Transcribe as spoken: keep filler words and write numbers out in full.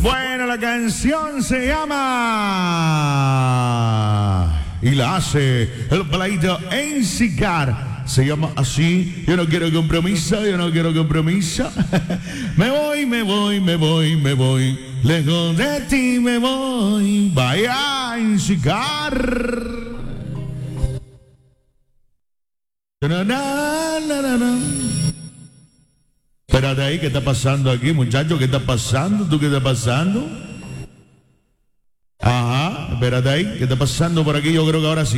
Bueno, la canción se llama y la hace el pleito en Cigar. Se llama así. Yo no quiero compromiso, yo no quiero compromiso. Me voy, me voy, me voy, me voy. Lejos de ti me voy. Vaya en Cigar. Na, na, na, na, na. Espérate ahí, ¿qué está pasando aquí, muchacho? ¿Qué está pasando? ¿Tú qué está pasando? Ajá, espérate ahí, ¿qué está pasando por aquí? Yo creo que ahora sí.